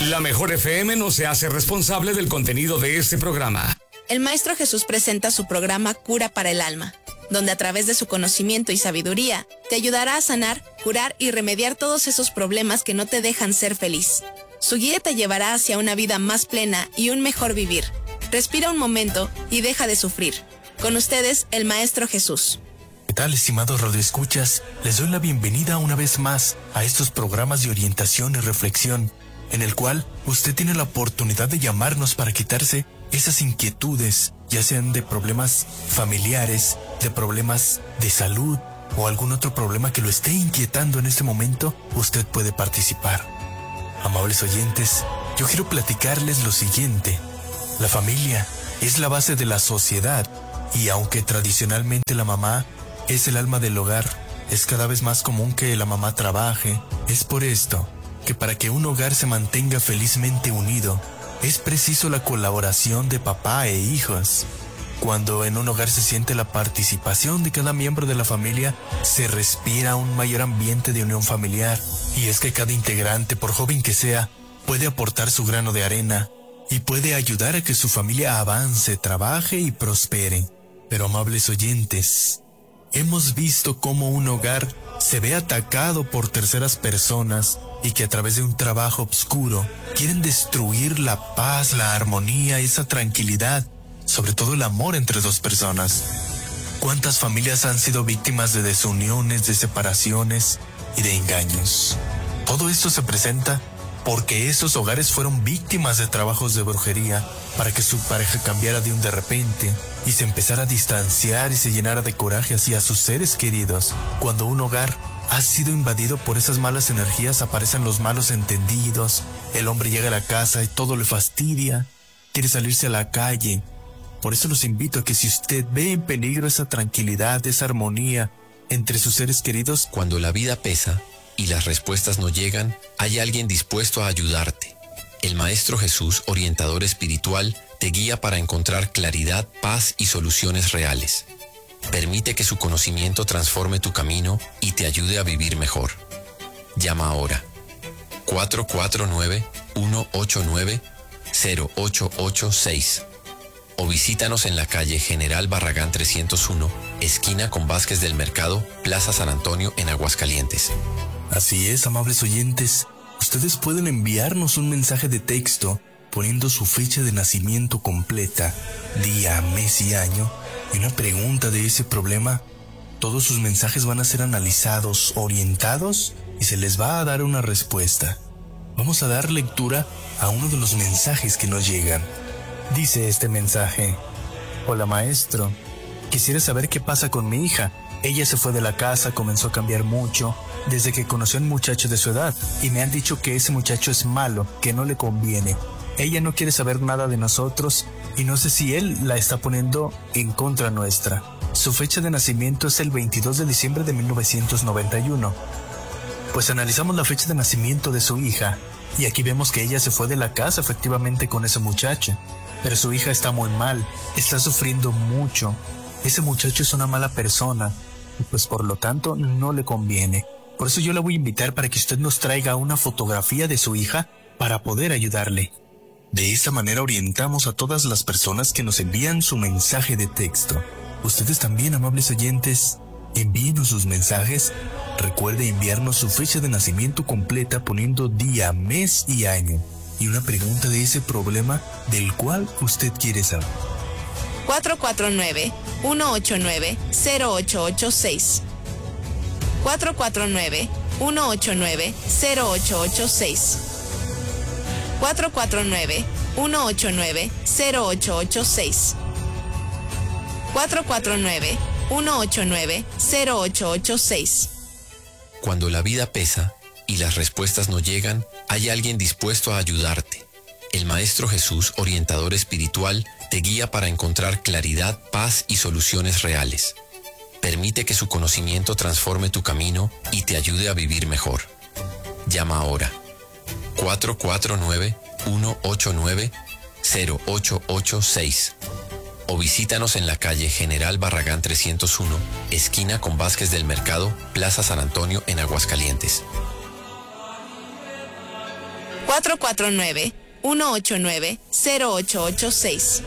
La Mejor FM no se hace responsable del contenido de este programa. El Maestro Jesús presenta su programa Cura para el Alma, donde a través de su conocimiento y sabiduría te ayudará a sanar, curar y remediar todos esos problemas que no te dejan ser feliz. Su guía te llevará hacia una vida más plena y un mejor vivir. Respira un momento y deja de sufrir. Con ustedes, el Maestro Jesús. ¿Qué tal, estimados radioescuchas? Les doy la bienvenida una vez más a estos programas de orientación y reflexión, en el cual usted tiene la oportunidad de llamarnos para quitarse esas inquietudes, ya sean de problemas familiares, de problemas de salud o algún otro problema que lo esté inquietando en este momento. Usted puede participar. Amables oyentes, yo quiero platicarles lo siguiente. La familia es la base de la sociedad y aunque tradicionalmente la mamá es el alma del hogar, es cada vez más común que la mamá trabaje. Es por esto que para que un hogar se mantenga felizmente unido, es preciso la colaboración de papá e hijos. Cuando en un hogar se siente la participación de cada miembro de la familia, se respira un mayor ambiente de unión familiar. Y es que cada integrante, por joven que sea, puede aportar su grano de arena y puede ayudar a que su familia avance, trabaje y prospere. Pero, amables oyentes, hemos visto cómo un hogar se ve atacado por terceras personas y que a través de un trabajo oscuro quieren destruir la paz, la armonía, esa tranquilidad, sobre todo el amor entre dos personas. ¿Cuántas familias han sido víctimas de desuniones, de separaciones y de engaños? Todo esto se presenta porque esos hogares fueron víctimas de trabajos de brujería para que su pareja cambiara de un de repente y se empezara a distanciar y se llenara de coraje hacia sus seres queridos. Cuando un hogar ha sido invadido por esas malas energías, aparecen los malos entendidos, el hombre llega a la casa y todo le fastidia, quiere salirse a la calle. Por eso los invito a que si usted ve en peligro esa tranquilidad, esa armonía entre sus seres queridos, cuando la vida pesa y las respuestas no llegan, hay alguien dispuesto a ayudarte. El Maestro Jesús, orientador espiritual, te guía para encontrar claridad, paz y soluciones reales. Permite que su conocimiento transforme tu camino y te ayude a vivir mejor. Llama ahora. 449-189-0886 o visítanos en la calle General Barragán 301, esquina con Vázquez del Mercado, Plaza San Antonio, en Aguascalientes. Así es, amables oyentes, ustedes pueden enviarnos un mensaje de texto poniendo su fecha de nacimiento completa, día, mes y año, y una pregunta de ese problema. Todos sus mensajes van a ser analizados, orientados, y se les va a dar una respuesta. Vamos a dar lectura a uno de los mensajes que nos llegan. Dice este mensaje: hola maestro, quisiera saber qué pasa con mi hija. Ella se fue de la casa, comenzó a cambiar mucho desde que conoció a un muchacho de su edad y me han dicho que ese muchacho es malo, que no le conviene. Ella no quiere saber nada de nosotros y no sé si él la está poniendo en contra nuestra. Su fecha de nacimiento es el 22 de diciembre de 1991. Pues analizamos la fecha de nacimiento de su hija y aquí vemos que ella se fue de la casa efectivamente con ese muchacho. Pero su hija está muy mal, está sufriendo mucho. Ese muchacho es una mala persona y pues por lo tanto no le conviene. Por eso yo la voy a invitar para que usted nos traiga una fotografía de su hija para poder ayudarle. De esta manera orientamos a todas las personas que nos envían su mensaje de texto. Ustedes también, amables oyentes, envíenos sus mensajes. Recuerde enviarnos su fecha de nacimiento completa poniendo día, mes y año. Y una pregunta de ese problema del cual usted quiere saber. 449-189-0886 449-189-0886 449-189-0886 449-189-0886. Cuando la vida pesa y las respuestas no llegan, hay alguien dispuesto a ayudarte. El Maestro Jesús, orientador espiritual, te guía para encontrar claridad, paz y soluciones reales. Permite que su conocimiento transforme tu camino y te ayude a vivir mejor. Llama ahora. 449-189-0886 o visítanos en la calle General Barragán 301, esquina con Vázquez del Mercado, Plaza San Antonio, en Aguascalientes. 449-189-0886.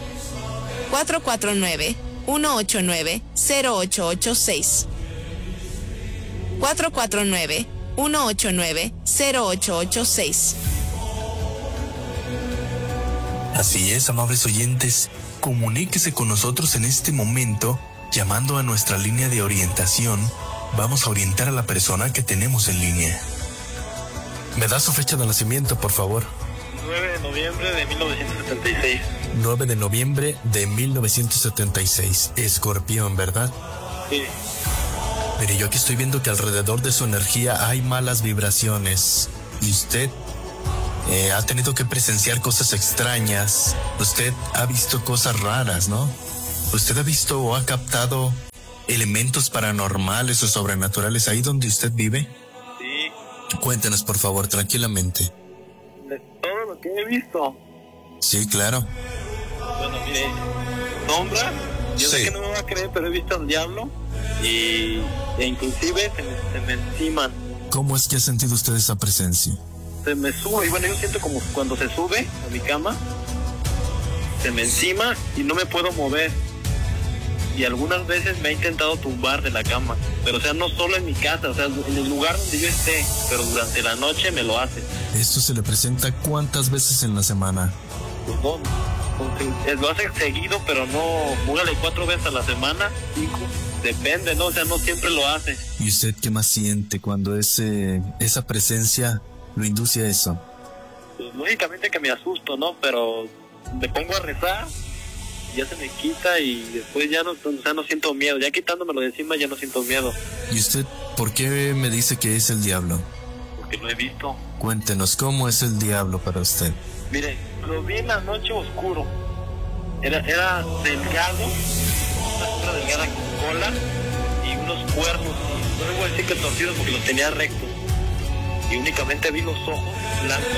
449-189-0886. 449-189-0886. Así es, amables oyentes, comuníquese con nosotros en este momento llamando a nuestra línea de orientación. Vamos a orientar a la persona que tenemos en línea. ¿Me da su fecha de nacimiento, por favor? 9 de noviembre de 1976. 9 de noviembre de 1976. Escorpión, ¿verdad? Sí. Mire, yo aquí estoy viendo que alrededor de su energía hay malas vibraciones. Y usted ha tenido que presenciar cosas extrañas. Usted ha visto cosas raras, ¿no? Usted ha visto o ha captado elementos paranormales o sobrenaturales ahí donde usted vive. Sí. Cuéntenos, por favor, tranquilamente. De todo lo que he visto. Sí, claro. Bueno, mire, sombras. Yo sé que no me va a creer, pero he visto al diablo. E inclusive se me enciman. ¿Cómo es que ha sentido usted esa presencia? Se me sube, y bueno, yo siento como cuando se sube a mi cama, se me encima y no me puedo mover. Y algunas veces me ha intentado tumbar de la cama, pero o sea, no solo en mi casa, o sea, en el lugar donde yo esté, pero durante la noche me lo hace. ¿Esto se le presenta cuántas veces en la semana? Pues no, lo hace seguido, pero no, póngale 4 veces a la semana, 5, depende, ¿no? O sea, no siempre lo hace. ¿Y usted qué más siente cuando esa presencia lo induce a eso? Pues lógicamente que me asusto, ¿no? Pero me pongo a rezar, ya se me quita y después ya no, o sea, no siento miedo. Ya quitándomelo de encima ya no siento miedo. ¿Y usted por qué me dice que es el diablo? Porque lo he visto. Cuéntenos, ¿cómo es el diablo para usted? Mire, lo vi en la noche oscuro. Era delgado, una sombra delgada con cola y unos cuernos. No le voy a decir que torcidos porque los tenía rectos. Y únicamente vi los ojos blancos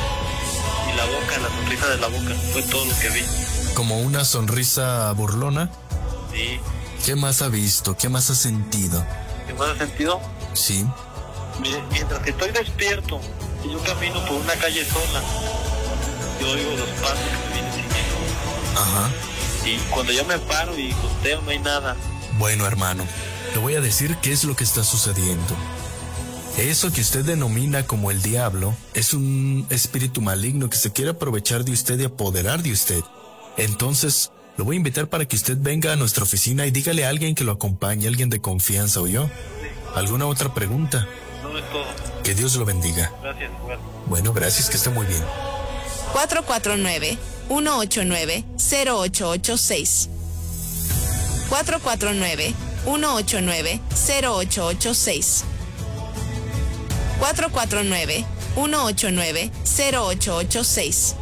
y la boca, la sonrisa de la boca. Fue todo lo que vi. ¿Como una sonrisa burlona? Sí. ¿Qué más ha visto? ¿Qué más ha sentido? ¿Qué más ha sentido? Sí. Mire, mientras que estoy despierto y yo camino por una calle sola, yo oigo los pasos que me vienen siguiendo. Ajá. Y cuando yo me paro y volteo no hay nada. Bueno, hermano, le voy a decir qué es lo que está sucediendo. Eso que usted denomina como el diablo es un espíritu maligno que se quiere aprovechar de usted y apoderar de usted. Entonces, lo voy a invitar para que usted venga a nuestra oficina y dígale a alguien que lo acompañe, alguien de confianza, ¿oyó? ¿Alguna otra pregunta? No es todo. Que Dios lo bendiga. Gracias, bueno. Bueno, gracias, que esté muy bien. 449-189-0886. 449-189-0886. 449-189-0886.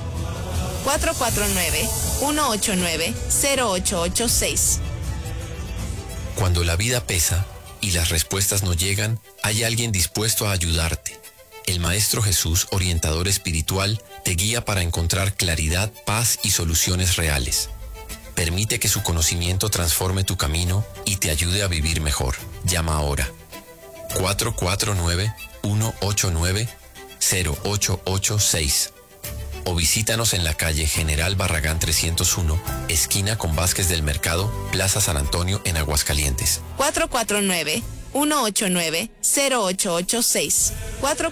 449-189-0886. Cuando la vida pesa y las respuestas no llegan, hay alguien dispuesto a ayudarte. El Maestro Jesús, orientador espiritual, te guía para encontrar claridad, paz y soluciones reales. Permite que su conocimiento transforme tu camino y te ayude a vivir mejor. Llama ahora. 449-189-0886 o visítanos en la calle General Barragán 301, esquina con Vázquez del Mercado, Plaza San Antonio, en Aguascalientes. 449-189-0886.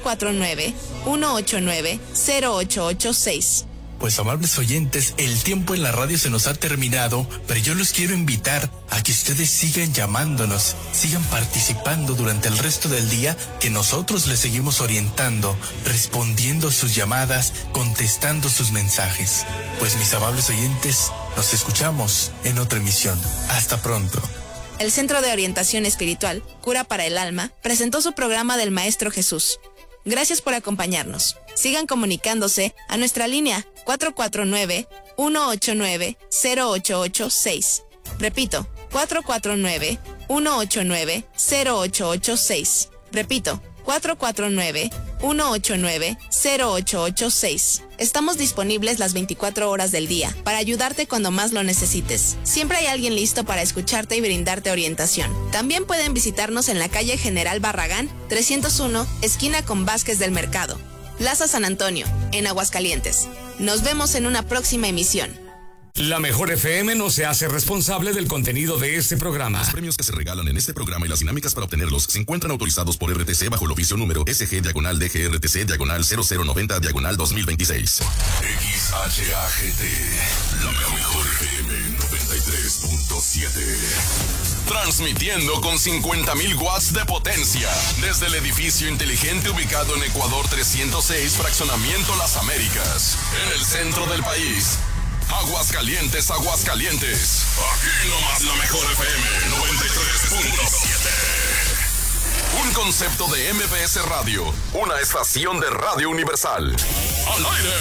449-189-0886. Pues amables oyentes, el tiempo en la radio se nos ha terminado, pero yo los quiero invitar a que ustedes sigan llamándonos, sigan participando durante el resto del día, que nosotros les seguimos orientando, respondiendo sus llamadas, contestando sus mensajes. Pues mis amables oyentes, nos escuchamos en otra emisión. Hasta pronto. El Centro de Orientación Espiritual, Cura para el Alma, presentó su programa del Maestro Jesús. Gracias por acompañarnos. Sigan comunicándose a nuestra línea 449-189-0886. Repito, 449-189-0886. Repito, 449-189-0886. Estamos disponibles las 24 horas del día para ayudarte cuando más lo necesites. Siempre hay alguien listo para escucharte y brindarte orientación. También pueden visitarnos en la calle General Barragán 301, esquina con Vázquez del Mercado. Plaza San Antonio, en Aguascalientes. Nos vemos en una próxima emisión. La Mejor FM no se hace responsable del contenido de este programa. Los premios que se regalan en este programa y las dinámicas para obtenerlos se encuentran autorizados por RTC bajo el oficio número SG-DGRTC-009-2026. XHAGT, la Mejor FM 93.7. Transmitiendo con 50,000 watts de potencia desde el edificio inteligente ubicado en Ecuador 306, Fraccionamiento Las Américas, en el centro del país. Aguascalientes, Aguascalientes. Aquí nomás la Mejor FM 93.7. Un concepto de MBS Radio, una estación de Radio Universal. ¡Al aire!